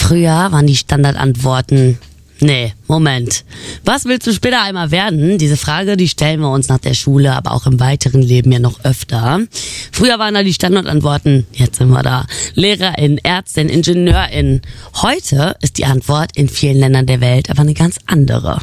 Früher waren die Standardantworten: Nee, Moment. Was willst du später einmal werden? Diese Frage, die stellen wir uns nach der Schule, aber auch im weiteren Leben ja noch öfter. Früher waren da die Standardantworten: Jetzt sind wir da. Lehrerin, Ärztin, Ingenieurin. Heute ist die Antwort in vielen Ländern der Welt aber eine ganz andere.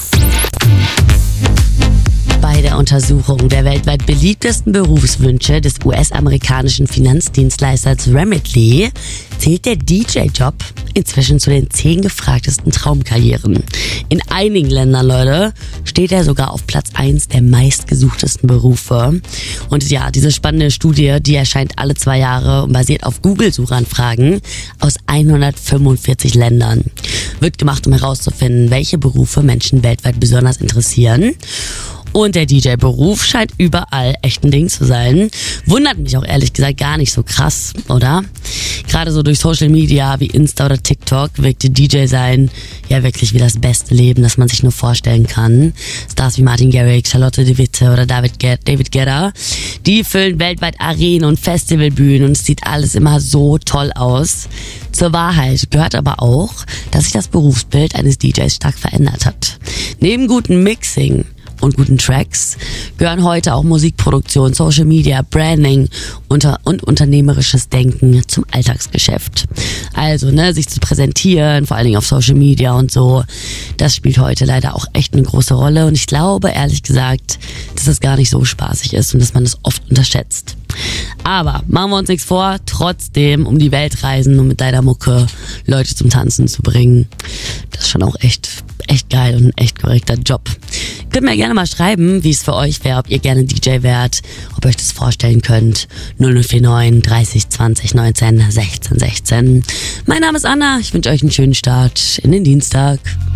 Bei der Untersuchung der weltweit beliebtesten Berufswünsche des US-amerikanischen Finanzdienstleisters Remitly zählt der DJ-Job inzwischen zu den 10 gefragtesten Traumkarrieren. In einigen Ländern, Leute, steht er sogar auf Platz 1 der meistgesuchtesten Berufe. Und ja, diese spannende Studie, die erscheint alle 2 Jahre und basiert auf Google-Suchanfragen aus 145 Ländern. Wird gemacht, um herauszufinden, welche Berufe Menschen weltweit besonders interessieren. Und der DJ-Beruf scheint überall echt ein Ding zu sein. Wundert mich auch ehrlich gesagt gar nicht so krass, oder? Gerade so durch Social Media wie Insta oder TikTok wirkte DJ sein ja wirklich wie das beste Leben, das man sich nur vorstellen kann. Stars wie Martin Garrix, Charlotte de Witte oder David Guetta, die füllen weltweit Arenen und Festivalbühnen und es sieht alles immer so toll aus. Zur Wahrheit gehört aber auch, dass sich das Berufsbild eines DJs stark verändert hat. Neben gutem Mixing und guten Tracks gehören heute auch Musikproduktion, Social Media, Branding und unternehmerisches Denken zum Alltagsgeschäft. Also, sich zu präsentieren, vor allen Dingen auf Social Media und so, das spielt heute leider auch echt eine große Rolle und ich glaube, ehrlich gesagt, dass das gar nicht so spaßig ist und dass man das oft unterschätzt. Aber machen wir uns nichts vor, trotzdem um die Welt reisen und mit deiner Mucke Leute zum Tanzen zu bringen, das ist schon auch echt geil und ein echt korrekter Job. Könnt mir gerne mal schreiben, wie es für euch wäre, ob ihr gerne DJ wärt, ob ihr euch das vorstellen könnt. 0049 30 20 19 16 16. Mein Name ist Anna, ich wünsche euch einen schönen Start in den Dienstag.